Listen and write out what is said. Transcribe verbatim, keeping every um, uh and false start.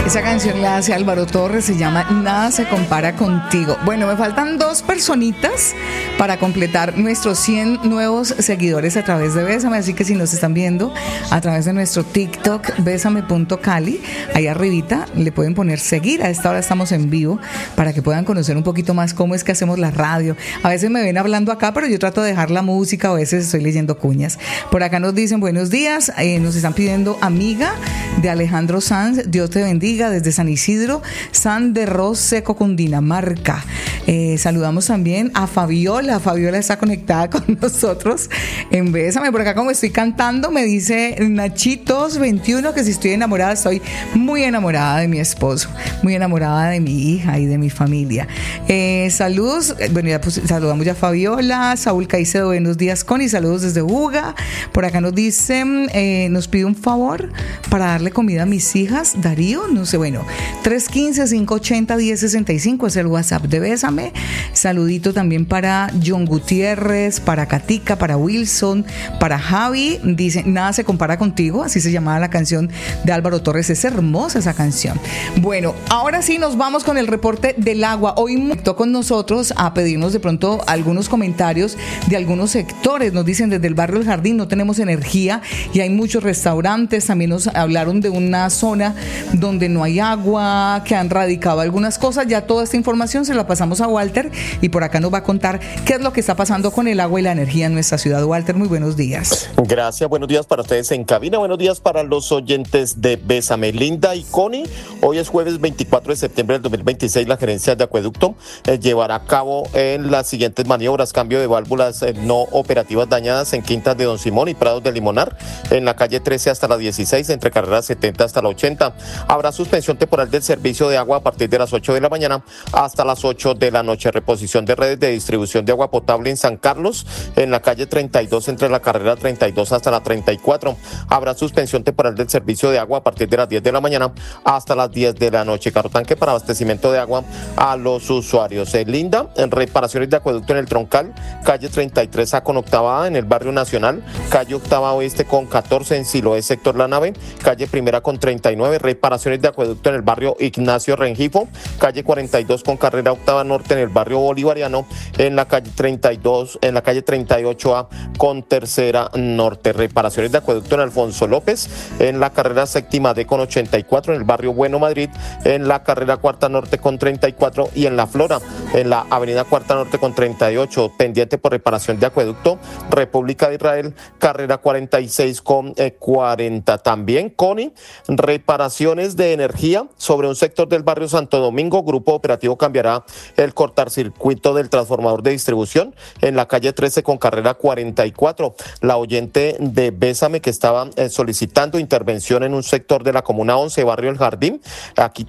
Esa canción la hace Álvaro Torres, se llama Nada se compara contigo. Bueno, me faltan dos personitas para completar nuestros cien nuevos seguidores a través de Bésame, así que si nos están viendo a través de nuestro TikTok, bésame punto cali, ahí arribita le pueden poner seguir. A esta hora estamos en vivo para que puedan conocer un poquito más cómo es que hacemos la radio. A veces me ven hablando acá, pero yo trato de dejar la música, a veces estoy leyendo cuñas. Por acá nos dicen buenos días, eh, nos están pidiendo Amiga de Alejandro Sanz, Dios te bendiga, desde San Isidro, San de Roseco, Cundinamarca. Eh, saludamos también a Fabiola. Fabiola está conectada con nosotros en Bésame. Por acá, como estoy cantando, me dice Nachitos veintiuno que si estoy enamorada, estoy muy enamorada de mi esposo, muy enamorada de mi hija y de mi familia. Eh, saludos, bueno, ya pues, saludamos ya a Fabiola. Saúl Caicedo, buenos días, Connie, saludos desde Buga. Por acá nos dicen, eh, nos pide un favor para darle comida a mis hijas. Darío, no sé, bueno, tres uno cinco, cinco ocho cero, uno cero seis cinco es el WhatsApp de Bésame. Saludito también para John Gutiérrez, para Katica, para Wilson, para Javi. Dice, nada se compara contigo, así se llamaba la canción de Álvaro Torres. Es hermosa esa canción. Bueno, ahora sí nos vamos con el reporte del agua. Hoy conectó con nosotros a pedirnos de pronto algunos comentarios de algunos sectores. Nos dicen desde el barrio El Jardín no tenemos energía y hay muchos restaurantes. También nos hablaron de una zona donde no hay agua, que han radicado algunas cosas. Ya toda esta información se la pasamos a Walter y por acá nos va a contar qué es lo que está pasando con el agua y la energía en nuestra ciudad. Walter, muy buenos días. Gracias, buenos días para ustedes en cabina, buenos días para los oyentes de Bésame. Linda y Connie, hoy es jueves veinticuatro de septiembre del dos mil veintiséis. La gerencia de acueducto eh, llevará a cabo en las siguientes maniobras: cambio de válvulas eh, no operativas dañadas en Quintas de Don Simón y Prados de Limonar, en la calle trece hasta la dieciséis, entre carreras setenta hasta la ochenta. Habrá suspensión temporal del servicio de agua a partir de las ocho de la mañana hasta las ocho de la noche. Reposición de redes de distribución de agua potable en San Carlos, en la calle treinta y dos, entre la carrera treinta y dos hasta la treinta y cuatro. Habrá suspensión temporal del servicio de agua a partir de las diez de la mañana hasta las diez de la noche. Carro tanque para abastecimiento de agua a los usuarios. En Linda, en reparaciones de acueducto en el Troncal, calle treinta y tres A con octava A en el barrio Nacional, calle octava Oeste con catorce en Siloé, sector La Nave, calle primera con treinta y nueve. Reparaciones de acueducto en el barrio Ignacio Rengifo, calle cuarenta y dos con carrera octava norte en el barrio Bolivariano, en la calle treinta y dos, en la calle treinta y ocho A con tercera norte. Reparaciones de acueducto en Alfonso López, en la carrera séptima D con ochenta y cuatro en el barrio Bueno Madrid, en la carrera cuarta norte con treinta y cuatro y en La Flora, en la avenida cuarta norte con treinta y ocho. Pendiente por reparación de acueducto, República de Israel, carrera cuarenta y seis con cuarenta. También, Connie, reparaciones de energía sobre un sector del barrio Santo Domingo. Grupo operativo cambiará el cortarcircuito del transformador de distribución en la calle trece con carrera cuarenta y cuatro. La oyente de Bésame que estaba eh, solicitando intervención en un sector de la comuna once, barrio El Jardín, aquí